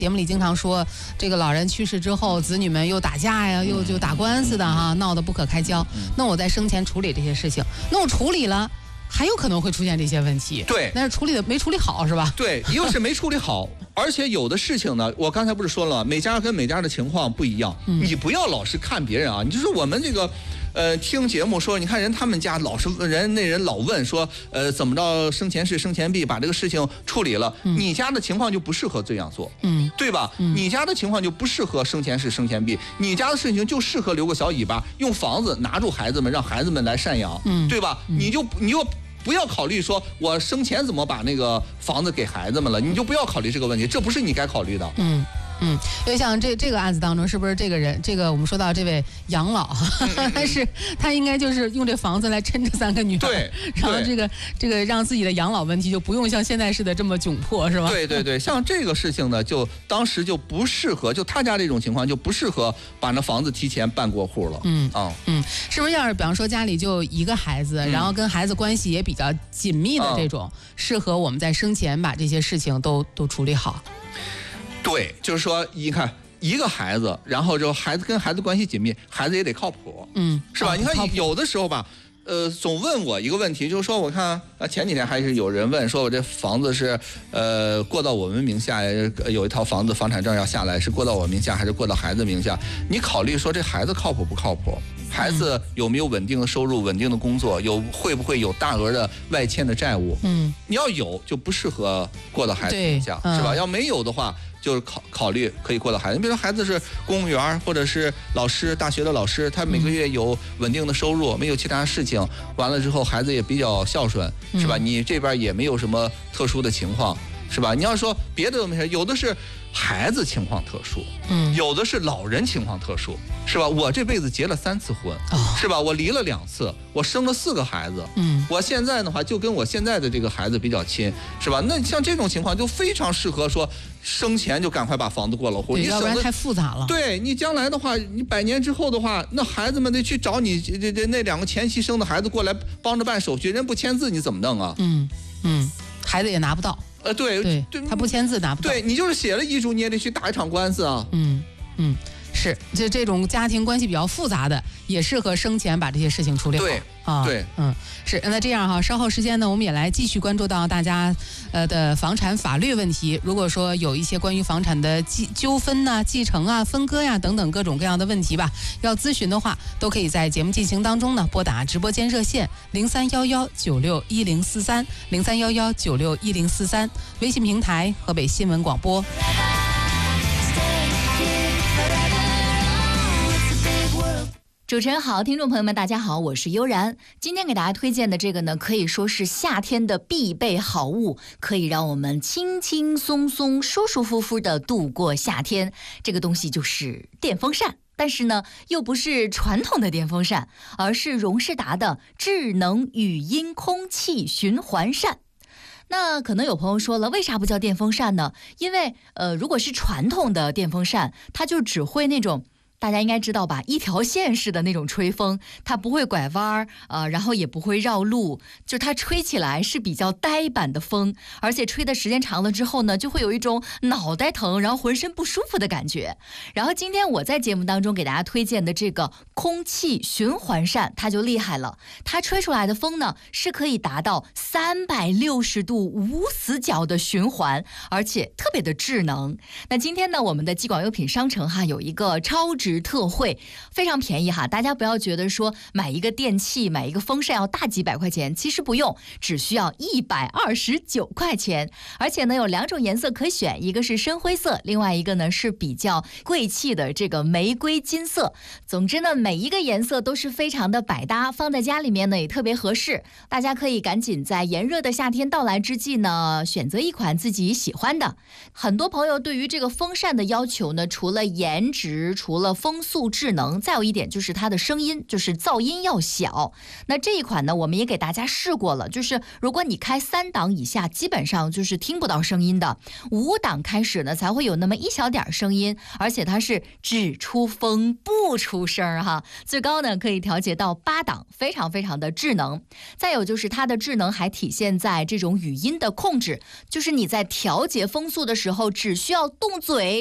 节目里经常说，这个老人去世之后，子女们又打架呀，又就打官司的哈，闹得不可开交。那我在生前处理这些事情，那我处理了，还有可能会出现这些问题。 对， 但是处理的没处理好是吧？ 对，一个是没处理好，而且有的事情呢，我刚才不是说了，每家跟每家的情况不一样，你不要老是看别人啊，你就是我们这个。听节目说，你看人他们家老是那人老问说，怎么着生前事生前弊，把这个事情处理了，你家的情况就不适合这样做，对吧？你家的情况就不适合生前事生前弊，你家的事情就适合留个小尾巴，用房子拿住孩子们，让孩子们来赡养，对吧？你就不要考虑说我生前怎么把那个房子给孩子们了，你就不要考虑这个问题，这不是你该考虑的。 因为像这个案子当中，是不是这个人，这个我们说到这位养老，但是他应该就是用这房子来撑着3个女儿， 对， 然后这个让自己的养老问题就不用像现在似的这么窘迫，是吧？ 对，像这个事情呢，就当时就不适合，就他家这种情况就不适合把那房子提前办过户了。 是不是要是比方说家里就一个孩子，然后跟孩子关系也比较紧密的这种，适合我们在生前把这些事情都处理好。 对，就是说，你看一个孩子，然后就孩子跟孩子关系紧密，孩子也得靠谱，是吧？你看有的时候吧，总问我一个问题，就是说，我看前几天还是有人问说，我这房子是过到我们名下，有一套房子房产证要下来，是过到我名下还是过到孩子名下？你考虑说这孩子靠谱不靠谱？孩子有没有稳定的收入、稳定的工作？会不会有大额的外欠的债务？你要有就不适合过到孩子名下，是吧？要没有的话，就是考虑可以过到孩子。你比如说孩子是公务员或者是老师，大学的老师，他每个月有稳定的收入，没有其他事情，完了之后孩子也比较孝顺，是吧？你这边也没有什么特殊的情况，是吧？你要说别的都没事，有的是孩子情况特殊，有的是老人情况特殊，是吧？我这辈子结了3次婚，是吧？我离了2次，我生了4个孩子，我现在的话就跟我现在的这个孩子比较亲，是吧？那像这种情况就非常适合说生前就赶快把房子过了户，你要不然太复杂了。 对，你将来的话，你100年之后的话，那孩子们得去找你那2个前妻生的孩子过来帮着办手续，人不签字你怎么弄啊？ 孩子也拿不到。对，他不签字拿不到。 对，你就是写了遗嘱，你也得去打一场官司啊。 是，这种家庭关系比较复杂的，也适合生前把这些事情处理好。 对， 是。那这样哈，稍后时间呢，我们也来继续关注到大家的房产法律问题。如果说有一些关于房产的纠纷呐、继承啊、分割呀等等各种各样的问题吧，要咨询的话，都可以在节目进行当中呢拨打直播间热线0311961043 0311961043，微信平台河北新闻广播。 主持人好，听众朋友们大家好，我是悠然。今天给大家推荐的这个呢，可以说是夏天的必备好物，可以让我们轻轻松松、舒舒服服的度过夏天。这个东西就是电风扇，但是呢，又不是传统的电风扇，而是荣仕达的智能语音空气循环扇。那可能有朋友说了，为啥不叫电风扇呢？因为如果是传统的电风扇，它就只会那种大家应该知道吧，一条线式的那种吹风，它不会拐弯然后也不会绕路，就它吹起来是比较呆板的风，而且吹的时间长了之后呢，就会有一种脑袋疼，然后浑身不舒服的感觉。然后今天我在节目当中给大家推荐的这个空气循环扇，它就厉害了，它吹出来的风呢是可以达到360度无死角的循环，而且特别的智能。那今天呢，我们的技广优品商城有一个超值特惠，非常便宜大家不要觉得说买一个电器买一个风扇要大几百块钱，其实不用，只需要129块钱，而且呢有2种颜色可选，一个是深灰色，另外一个呢是比较贵气的这个玫瑰金色。总之呢每一个颜色都是非常的百搭，放在家里面呢也特别合适，大家可以赶紧在炎热的夏天到来之际呢选择一款自己喜欢的。很多朋友对于这个风扇的要求呢，除了颜值，除了风速智能，再有一点就是它的声音，就是噪音要小。那这一款呢，我们也给大家试过了，就是如果你开3档以下，基本上就是听不到声音的，5档开始呢才会有那么一小点声音，而且它是只出风不出声哈。最高呢可以调节到8档，非常非常的智能。再有就是它的智能还体现在这种语音的控制，就是你在调节风速的时候，只需要动嘴